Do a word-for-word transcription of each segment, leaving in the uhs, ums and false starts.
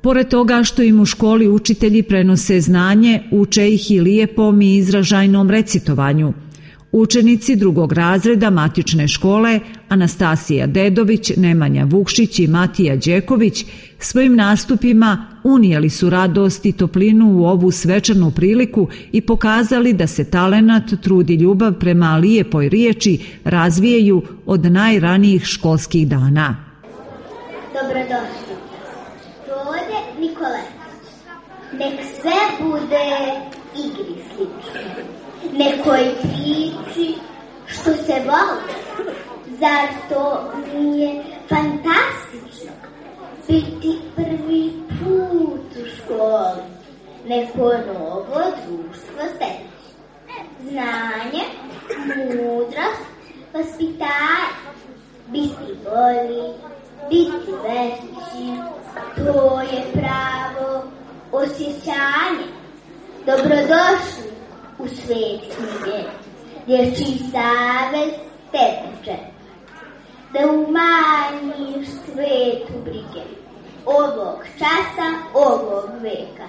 Pored toga što im u školi učitelji prenose znanje, uče ih i lijepom i izražajnom recitovanju. Učenici drugog razreda matične škole Anastasija Dedović, Nemanja Vukšić i Matija Đeković svojim nastupima unijeli su radost i toplinu u ovu svečanu priliku i pokazali da se talenat, trud i ljubav prema lijepoj riječi razvijaju od najranijih školskih dana. Dobrodošli. Rode Nikoletić. Nek sve bude igri slično. Nekoj priči što se voli. Zar to nije fantastično? Biti prvi put u školi. Neko novo društvo steći. Znanje, mudrost, vaspitanje. Biti bolji, biti veći. To je pravo osjećanje. Dobrodošli u svet knjige, dječji savez tebe čeka, da umanjiš svetu brige, ovog časa, ovog veka.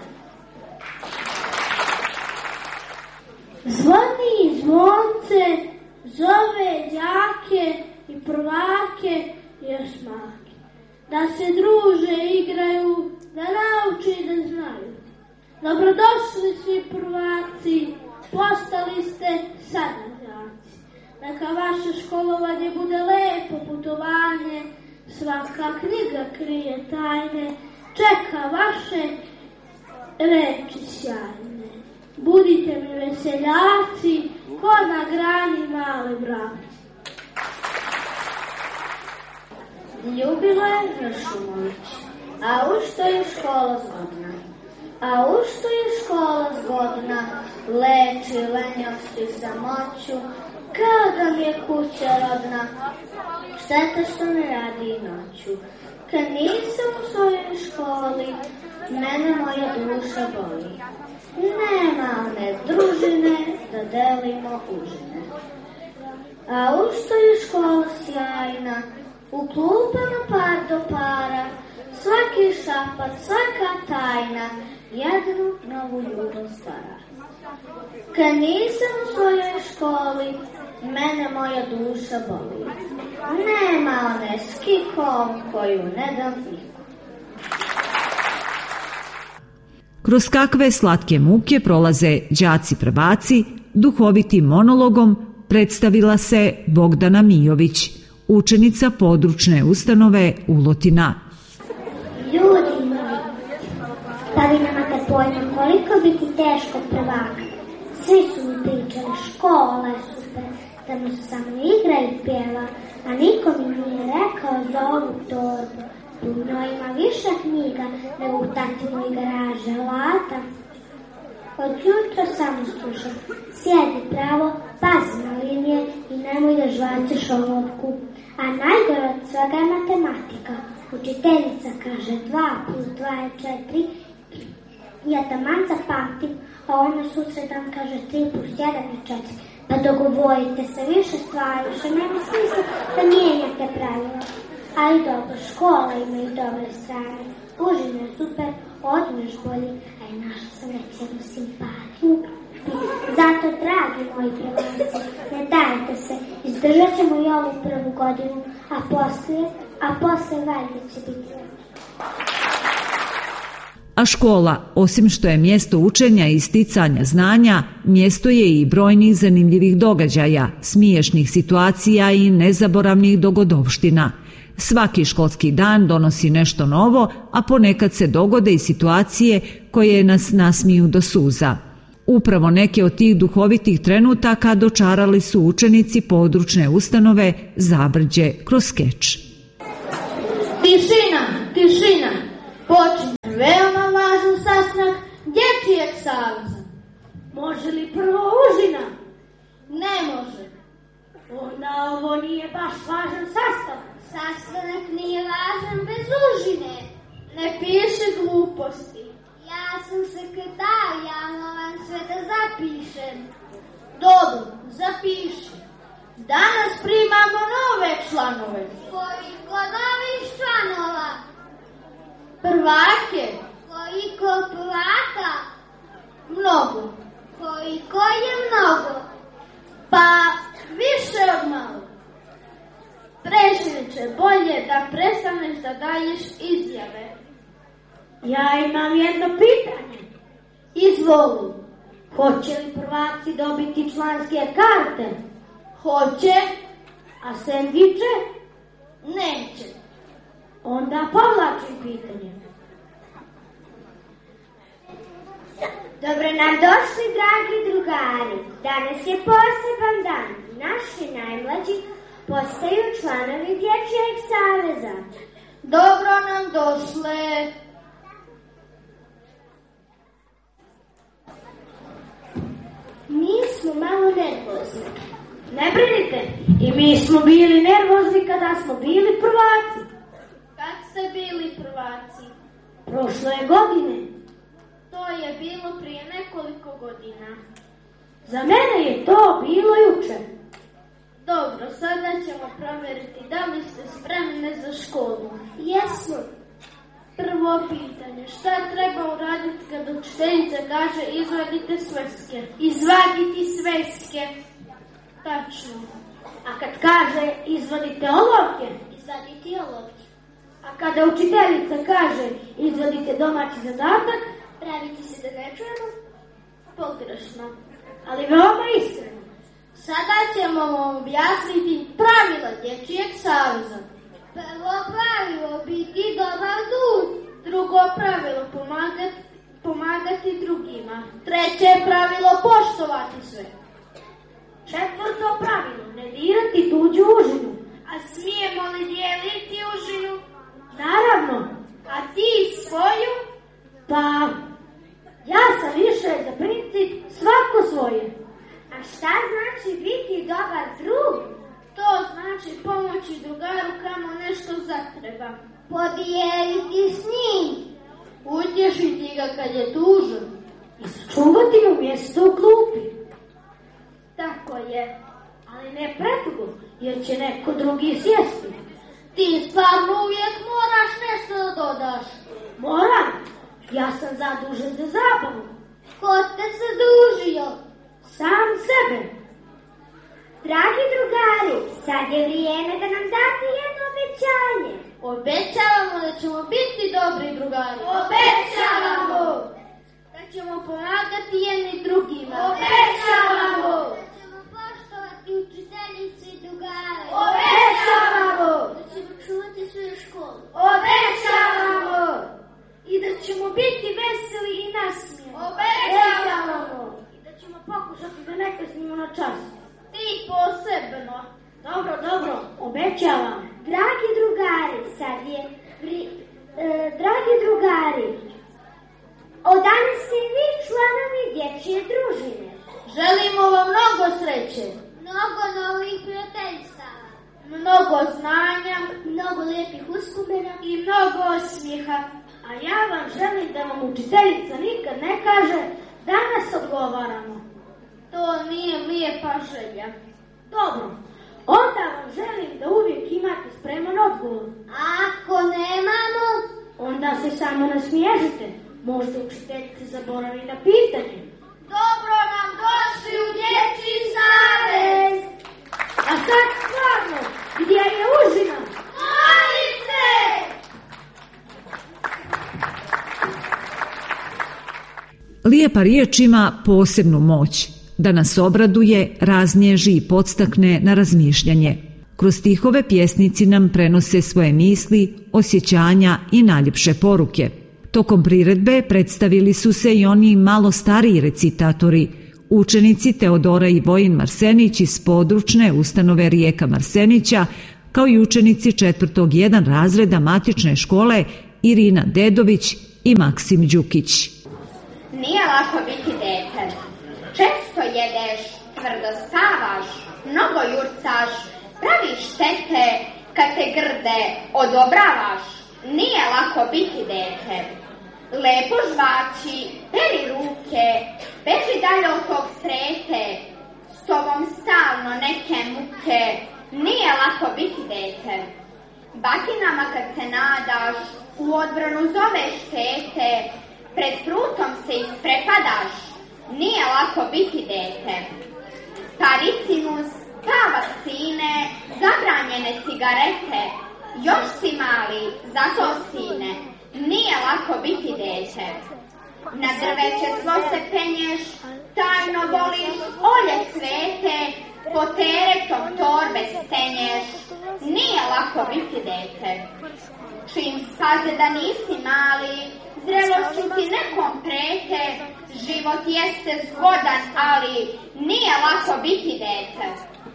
Zvoni zvonce, zove đake i prvake i osmake, da se druže, igraju, da nauči i da znaju. Dobrodošli svi prvaci, postali ste sada đaci. Neka vaše školovanje bude lepo putovanje, svaka knjiga krije tajne, čeka vaše reči sjajne. Budite mi veseljaci, ko na grani male braci. Ljubila je Vršumović, a u što je škola zgodna? A u što je škola zgodna, leči lenjost i samoću, kao da mi je kuća rodna. Šteta što ne radi noću, kad nisam u svojoj školi, mene moja duša boli. Nema one družine da delimo užine. A u što je škola sjajna, u klupama par do para, svaki šapat, svaka tajna, jednu novu ljubav stvara. Kad nisam u svojoj školi, mene moja duša boli. Nema one s kikom koju ne dam fiku. Kroz kakve slatke muke prolaze đaci prvaci, duhovitim monologom predstavila se Bogdana Mijović, učenica područne ustanove Ulotina. Ljudi moji, pa vi nemate pojma koliko biti teško prvaka. Svi su mi pričali, škola je super, tamo se samo igra i pjeva, a niko mi nije rekao za ovu torbu. Puno ima više knjiga nego u tatinoj garaže, lata. Od jutra samo slušam, sjedi pravo, pazi na linije i nemoj da žvaćeš olovku. A najgore od svega je matematika. Učiteljica kaže dva plus dva je četiri, ja taman zapamtim, a ona sutradan kaže tri plus jedan je četiri. Pa dogovorite se, više stvari, više nema smisla da mijenjate pravila. Ali dobro, škola ima i dobre strane. Užina je super, odmeš bolji, a i našla sam već jednu simpatiju. Zato, dragi moji prvaci, ne dajte se, izdržat ćemo i ovu prvu godinu, a poslije, a poslije valjda će biti još. A škola, osim što je mjesto učenja i sticanja znanja, mjesto je i brojnih zanimljivih događaja, smiješnih situacija i nezaboravnih dogodovština. Svaki školski dan donosi nešto novo, a ponekad se dogode i situacije koje nas nasmiju do suza. Upravo neke od tih duhovitih trenutaka dočarali su učenici područne ustanove Zabrđe kroz skeč. Tišina, tišina, počinje veoma važan sastanak dječjeg saveza. Može li prvo užina? Ne može. Onda ovo nije baš važan sastanak. Sastanak nije važan bez užine. Ne piše gluposti. Ja sam sekretar, ja moram sve da zapišem. Dobro, zapiši. Danas primamo nove članove. Koliko novih članova? Prvake. Mnogo. Koliko je mnogo? Pa više od malo. Predsjedniče, bolje da prestaneš da daješ izjave. Ja imam jedno pitanje. Izvoli. Hoće li prvaci dobiti članske karte? Hoće. A sendviče? Neće. Onda povlačim pitanje. Dobro nam došli, dragi drugari. Danas je poseban dan. Naši najmlađi postaju članovi Dječjeg saveza. Dobro nam došle. Mi smo malo nervozni. Ne brinite, i mi smo bili nervozni kada smo bili prvaci. Kad ste bili prvaci? Prošle godine. To je bilo prije nekoliko godina. Za mene je to bilo jučer. Dobro, sada ćemo provjeriti da li ste spremni za školu. Jesmo. Prvo pitanje, šta treba uraditi kad učiteljica kaže izvadite sveske? Izvaditi sveske. Tačno. A kad kaže izvadite olovke? Izvaditi olovke. A kada učiteljica kaže izvadite domaći zadatak? Praviti se da ne čujemo? Pogrešno. Ali veoma iskreno. Sada ćemo vam objasniti pravila Dječjeg saveza. Prvo pravilo, biti dobar drug. Drugo pravilo, pomagati, pomagati drugima. Treće pravilo, poštovati sve. Četvrto pravilo, ne dirati tuđu užinu. A smijemo li dijeliti užinu? Naravno. A ti svoju? Pa, ja sam više za princip svako svoje. A šta znači biti dobar drug? To znači pomoći drugaru kamo nešto zatreba. Podijeliti s njim. Utješiti ga kad je tužan. I sačuvati mu mjesto u klupi. Tako je. Ali ne predugo, jer će neko drugi sjesti. Ti stvarno uvijek moraš nešto da dodaš. Moram. Ja sam zadužen za zabavu. Ko te zadužio? Sam sebe. Dragi drugari, sad je vrijeme da nam date jedno obećanje. Obećavamo da ćemo biti dobri drugari. Obećavamo! Da ćemo pomagati jedni drugima. Obećavamo! Da ćemo poštovati učiteljice i drugare. Obećavamo! Da ćemo čuvati svoju školu. Obećavamo! I da ćemo biti veseli i nasmijeni. Obećavamo! I da ćemo pokušati da ne kasnimo na čas. Ti posebno. Dobro, dobro, obećavam. Dragi drugari, sad je... Vri, e, dragi drugari, od danas ste vi članovi dječje družine. Želimo vam mnogo sreće. Mnogo novih prijateljstava. Mnogo znanja. Mnogo lijepih uspomena. I mnogo osmijeha. A ja vam želim da vam učiteljica nikad ne kaže danas odgovaramo. To nije lijepa želja. Dobro, onda vam želim da uvijek imate spreman odgovor. Ako nemamo, onda se samo nasmiježite. Možda učiteljica zaboravi na pitanje. Dobro nam došli u Dječji savez. A sad stvarno, gdje je užina? Molite! Lijepa riječ ima posebnu moć da nas obraduje, raznježi i podstakne na razmišljanje. Kroz stihove pjesnici nam prenose svoje misli, osjećanja i najljepše poruke. Tokom priredbe predstavili su se i oni malo stariji recitatori, učenici Teodora i Vojin Marsenić iz područne ustanove Rijeka Marsenića, kao i učenici četvrtog jedan razreda matične škole Irina Dedović i Maksim Đukić. Nije lako biti dete. Često jedeš, tvrdo spavaš, mnogo jurcaš, praviš štete, kad te grde odobravaš. Nije lako biti dete. Lepo žvači, peri ruke, beži dalje od tog srete, s tobom stalno neke muke. Nije lako biti dete. Batinama kad se nadaš, u odbranu zoveš tete, pred prutom se isprepadaš. nije lako biti dete. Pa ricinus, pa vakcine, zabranjene cigarete, još si mali, zato sine, nije lako biti dete. Na drveće svo se penješ, tajno voliš olje cvete, po teretom torbe stenješ, nije lako biti dete. Čim spaze da nisi mali, zrelošću ti nekom prete, život jeste zgodan, ali nije lako biti dete.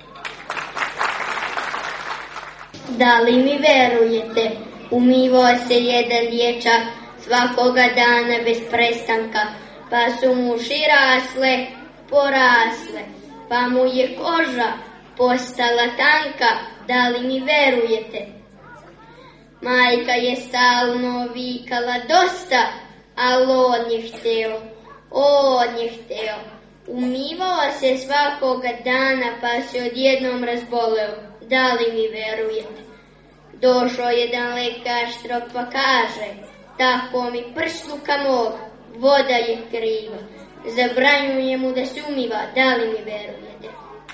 Da li mi verujete, umivao se jedan dječak svakoga dana bez prestanka, pa su mu uši rasle, porasle, pa mu je koža postala tanka, da li mi verujete? Majka je stalno vikala dosta, ali on je hteo, on je hteo. Umivao se svakoga dana, pa se odjednom razboleo, da li mi verujete? Došao jedan lekar strog pa kaže, tako mi prsluka mog, voda je kriva, zabranjuje mu da se umiva, da li mi verujete?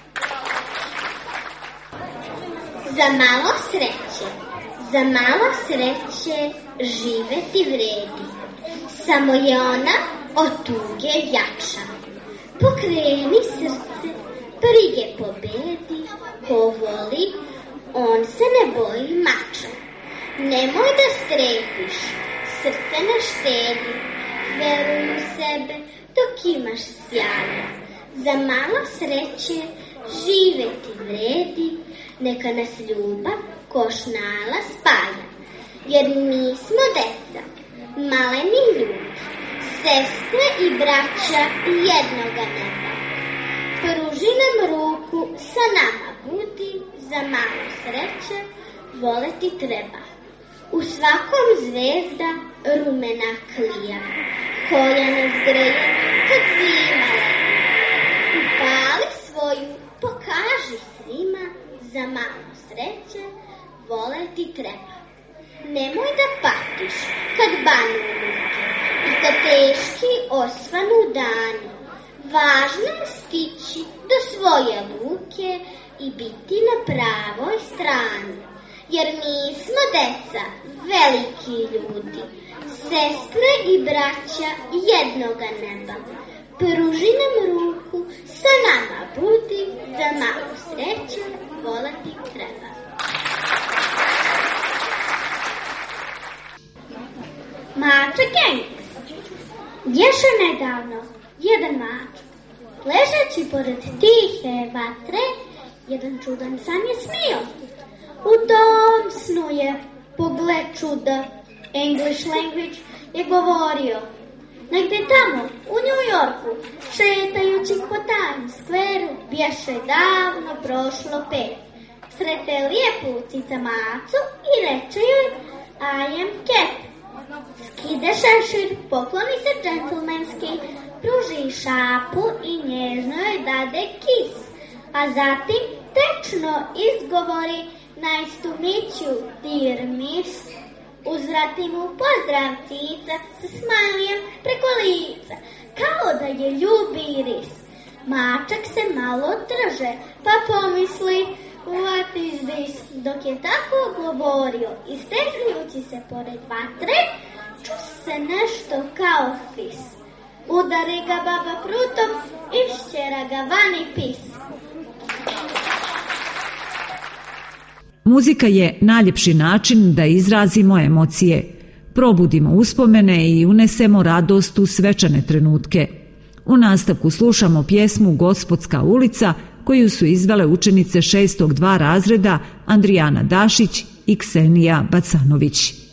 Za malo sreće, za malo sreće živeti vredi, samo je ona od tuge jača. Pokreni srce, brige pobedi, ko voli, on se ne boji mača. Nemoj da strepiš, srce ne štedi, veruj u sebe dok imaš sjaj. Za malo sreće živeti vredi, neka nas ljubav košnala spaja. Jer mi smo deca, maleni ljudi, sestre i braća jednoga neba. Pruži nam ruku, sa nama budi, za malo sreće voleti treba. U svakom zvezda rumena klija, koja nas greje kad zima leti. Upali svoju, pokaži svima, za malo sreće voleti treba. Nemoj da patiš kad banu luke i kad teški osvanu dani. Važno je stići do svoje luke i biti na pravoj strani. Jer mi smo deca, veliki ljudi, sestre i braća jednoga neba. Pruži nam ruku, sa nama budi, za malo sreće voleti treba. Mačak Engles. Bješe nedavno jedan mačak, ležeći pored tihe vatre, jedan čudan san je smio. U tom snu je, pogled čuda, English language je govorio. Negde tamo, u New Yorku, šetajući po Times Square-u, bješe davno prošlo pet. Srete lijepu cica macu i reče joj, I am cat. Skide šešir, pokloni se džentlmenski, pruži šapu i nježno joj dade kis. A zatim tečno izgovori, nice to meet you, dear miss. Uzvrati mu pozdrav cica sa smajlijem preko lica, kao da je ljubi ris. Mačak se malo trže, pa pomisli, what is this? Dok je tako govorio, istežujući se pored vatre, ču se nešto kao fis. Udari ga baba prutom, išćera ga vani pis. Muzika je najljepši način da izrazimo emocije, probudimo uspomene i unesemo radost u svečane trenutke. U nastavku slušamo pjesmu Gospodska ulica koju su izvele učenice šestog dva razreda Andrijana Dašić i Ksenija Bacanović.